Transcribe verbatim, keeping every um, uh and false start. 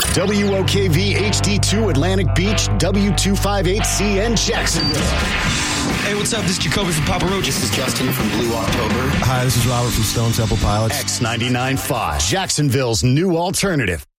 W O K V H D two Atlantic Beach, W two fifty-eight C N Jacksonville. Hey, what's up? This is Jacoby from Papa Roach. This is Justin from Blue October. Hi, this is Robert from Stone Temple Pilots. X ninety-nine point five, Jacksonville's new alternative.